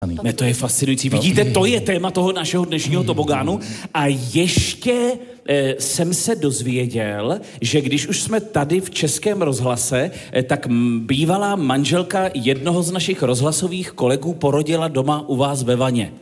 Ne, to je fascinující. Vidíte, to je téma toho našeho dnešního tobogánu. A ještě jsem se dozvěděl, že když už jsme tady v Českém rozhlase, tak bývalá manželka jednoho z našich rozhlasových kolegů porodila doma u vás ve vaně.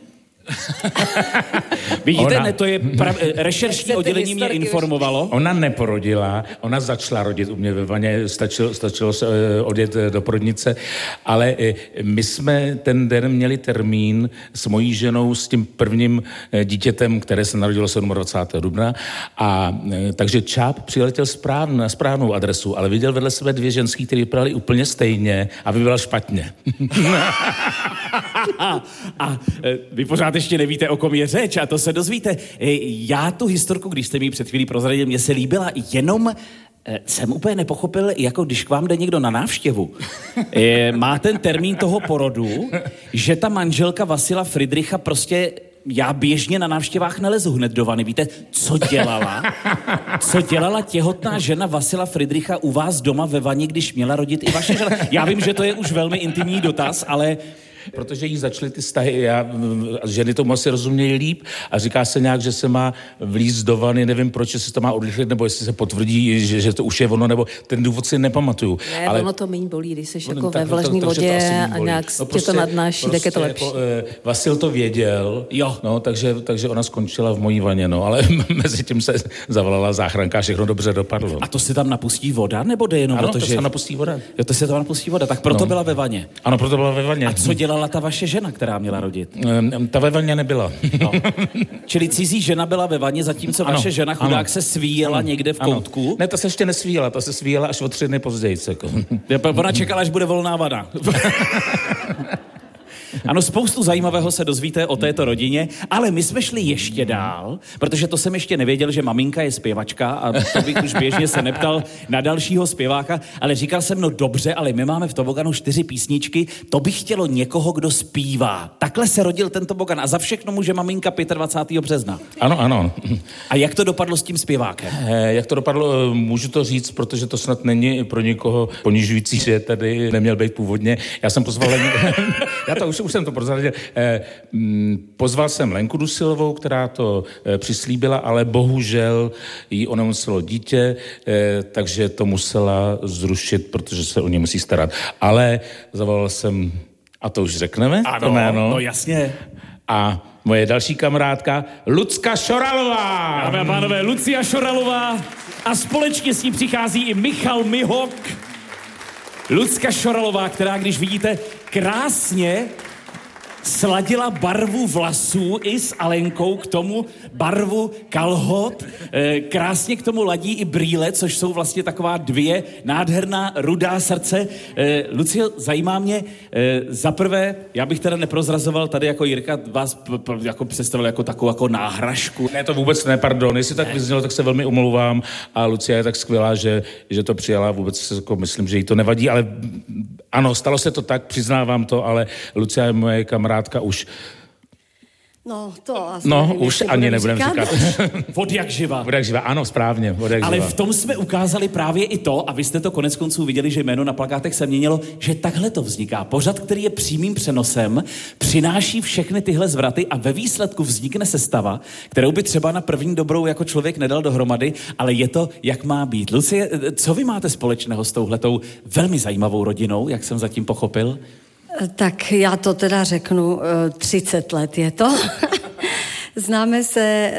Vidíte, ne, to je rešeršní oddělení mě informovalo. Ona neporodila, ona začala rodit u mě ve vaně, stačilo se odjet do porodnice, ale my jsme ten den měli termín s mojí ženou, s tím prvním dítětem, které se narodilo 27. dubna, a takže Čáp přiletěl na správnou adresu, ale viděl vedle sebe dvě ženský, které vypadaly úplně stejně a vypadal špatně. A vy pořád ještě nevíte, o kom je řeč, a to se dozvíte. Já tu historku, když jste mi před chvílí prozradil, mně se líbila, jenom jsem úplně nepochopil, jako když k vám jde někdo na návštěvu. Má ten termín toho porodu, že ta manželka Vasila Fridricha prostě... Já běžně na návštěvách nelezu hned do vany. Víte, co dělala? Co dělala těhotná žena Vasila Fridricha u vás doma ve vaně, když měla rodit i vaše žena? Já vím, že to je už velmi intimní dotaz, ale... Protože jí začaly ty vztahy, ženy tomu asi rozumějí líp a říká se nějak, že se má vlízt do vany, nevím proč, jestli to má odlišit, nebo jestli se potvrdí, že to už je ono, nebo ten důvod si nepamatuju. Ne, ale ono to méně bolí, když jsi jako ve vlažní vodě a nějak tě to nadnáší, tak je to lepší. Vasil to věděl, no, takže ona skončila v mojí vaně, no, ale mezi tím se zavolala záchranka a všechno dobře dopadlo. A to se tam napustí voda, nebo jde jenom ano, o to, že... že... se napustí voda. Jo, to se tam napustí voda, tak proto byla ve vaně. Ano, proto byla ve vaně. A co dělala ta vaše žena, která měla rodit? Ta ve vaně nebyla. No. Čili cizí žena byla ve vaně, zatímco vaše žena chudák se svíjela někde v koutku? Ne, ta se ještě nesvíjela, ta se svíjela až o 3 dny později. Ona čekala, až bude volná vada. Ano, spoustu zajímavého se dozvíte o této rodině, ale my jsme šli ještě dál, protože to jsem ještě nevěděl, že maminka je zpěvačka a to bych už běžně se neptal na dalšího zpěváka, ale říkal jsem, no dobře, ale my máme v toboganu 4 písničky, to by chtělo někoho, kdo zpívá. Takhle se rodil ten tobogan a za všechno může maminka 25. března. Ano. A jak to dopadlo s tím zpěvákem? Jak to dopadlo, můžu to říct, protože to snad není pro někoho ponižující, že tady neměl být původně. Já jsem pozval už jsem to prozradil. Pozval jsem Lenku Dusilovou, která to přislíbila, ale bohužel jí onemocnělo dítě, takže to musela zrušit, protože se o ně musí starat. Ale zavolal jsem, a to už řekneme? Ano, no jasně. A moje další kamarádka Lucka Šoralová. Dámy a pánové, Lucia Šoralová a společně s ní přichází i Michal Mihok. Lucka Šoralová, která, když vidíte, krásně sladila barvu vlasů i s Alenkou, k tomu barvu kalhot, krásně k tomu ladí i brýle, což jsou vlastně taková 2 nádherná rudá srdce. Lucio, zajímá mě, zaprvé, já bych teda neprozrazoval tady jako Jirka vás jako představil jako takovou jako náhražku. Ne, to vůbec ne, pardon, jestli tak vyznělo, tak se velmi omlouvám a Lucia je tak skvělá, že to přijala, vůbec jako myslím, že jí to nevadí, ale ano, stalo se to tak, přiznávám to, ale Lucia je moje kamarádka už. No, to asi už ani nebudeme říkat. Od jak živa, ano, správně. Ale v tom jsme ukázali právě i to, a vy jste to konec konců viděli, že jméno na plakátech se měnilo, že takhle to vzniká. Pořad, který je přímým přenosem, přináší všechny tyhle zvraty a ve výsledku vznikne sestava, kterou by třeba na první dobrou jako člověk nedal dohromady, ale je to, jak má být. Lucie, co vy máte společného s touhletou velmi zajímavou rodinou, jak jsem zatím pochopil? Tak já to teda řeknu, 30 let je to. Známe se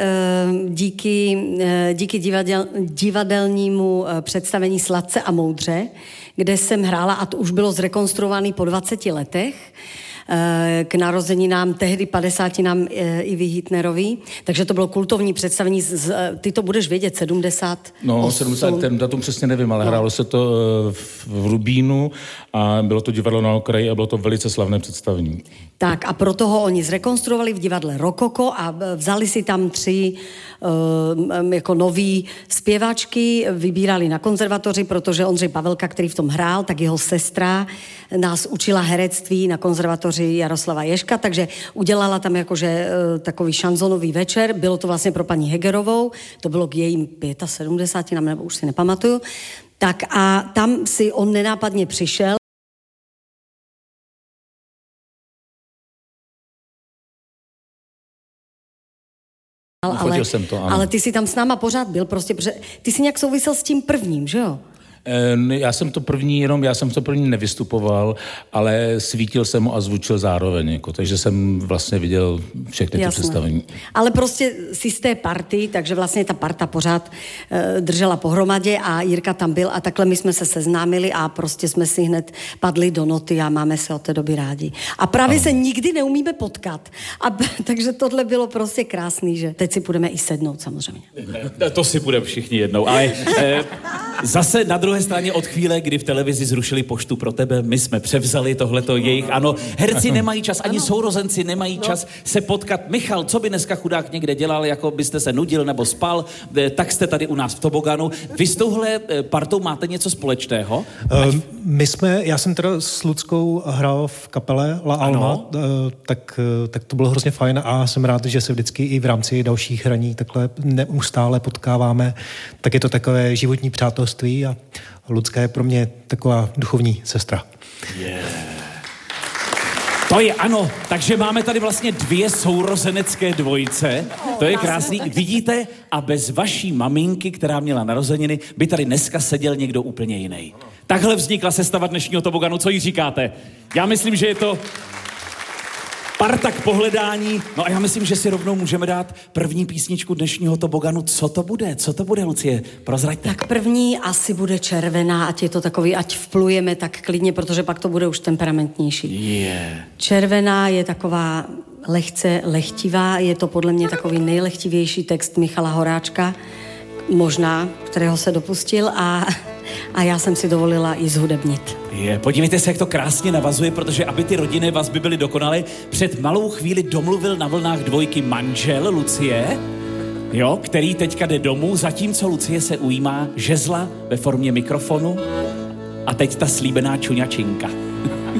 díky divadelnímu představení Sladce a moudře, kde jsem hrála a to už bylo zrekonstruovaný po 20 letech. K narozeninám, tehdy 50 Ivy Hitnerový, takže to bylo kultovní představení, ty to budeš vědět, 70. No, 70, ten datum přesně nevím, ale hrálo se to v Rubínu a bylo to divadlo na okraji a bylo to velice slavné představení. Tak a proto ho oni zrekonstruovali v divadle Rokoko a vzali si tam 3 jako nový zpěvačky, vybírali na konzervatoři, protože Ondřej Pavelka, který v tom hrál, tak jeho sestra nás učila herectví na konzervatoři Jaroslava Ježka, takže udělala tam jakože takový šanzonový večer, bylo to vlastně pro paní Hegerovou, to bylo k jejím 75, nebo už si nepamatuju, tak a tam si on nenápadně přišel Fotil jsem to, ano. Ale ty si tam s náma pořád byl, prostě, protože ty si nějak souvisel s tím prvním, že jo? Já jsem to první nevystupoval, ale svítil jsem ho a zvučil zároveň, jako, takže jsem vlastně viděl všechny ty představení. Ale prostě si z té party, takže vlastně ta parta pořád držela pohromadě a Jirka tam byl a takhle my jsme se seznámili a prostě jsme si hned padli do noty a máme se od té doby rádi. A právě se nikdy neumíme potkat. Takže tohle bylo prostě krásný, že teď si budeme i sednout samozřejmě. To si budeme všichni jednou, ale zase na druhé straně od chvíle, kdy v televizi zrušili Poštu pro tebe, my jsme převzali tohleto jejich, ano, herci nemají čas, ani sourozenci nemají čas se potkat. Michal, co by dneska chudák někde dělal, jako byste se nudil nebo spal, tak jste tady u nás v toboganu. Vy s touhle partou máte něco společného? Já jsem teda s Luckou hrál v kapele La Alma, tak to bylo hrozně fajn a jsem rád, že se vždycky i v rámci dalších hraní takhle neustále potkáváme. Tak je to takové životní přátelství a Lucka je pro mě taková duchovní sestra. To je ano, takže máme tady vlastně 2 sourozenecké dvojice. To je krásný. Vidíte, a bez vaší maminky, která měla narozeniny, by tady dneska seděl někdo úplně jiný. Takhle vznikla sestava dnešního toboganu. Co jí říkáte? Já myslím, že je to parta k pohledání. No a já myslím, že si rovnou můžeme dát první písničku dnešního toboganu. Co to bude? Co to bude, Lucie? Prozraďte. Tak první asi bude Červená, ať je to takový, ať vplujeme tak klidně, protože pak to bude už temperamentnější. Červená je taková lehce lehtivá, je to podle mě takový nejlehtivější text Michala Horáčka, možná, kterého se dopustil a já jsem si dovolila i zhudebnit. Podívejte se, jak to krásně navazuje, protože aby ty rodinné vazby byly dokonalé, před malou chvíli domluvil na vlnách dvojky manžel Lucie, který teďka jde domů, zatímco Lucie se ujímá žezla ve formě mikrofonu a teď ta slíbená čuňačinka.